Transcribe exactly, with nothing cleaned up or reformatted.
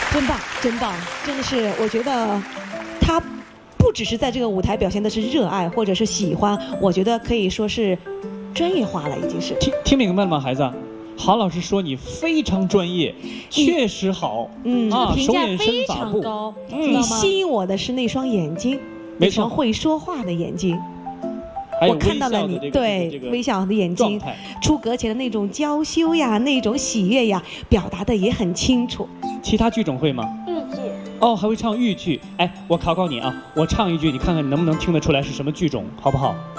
真棒，真棒，真的是，我觉得他不只是在这个舞台表现的是热爱或者是喜欢，我觉得可以说是专业化了，已经是。 听听明白了吗，孩子？郝老师说你非常专业，确实好， 嗯啊， 评价手眼身非法步， 常高， 嗯你吸引我的是那双眼睛，那没错双会说话的眼睛。 还有我看到了你微笑的这个对这个微笑的眼睛状态， 出阁前的那种娇羞呀，那种喜悦呀，表达的也很清楚。 其他剧种会吗？ 豫剧。 哦，还会唱豫剧。哎，我考考你啊，我唱一句，你看看你能不能听得出来是什么剧种，好不好？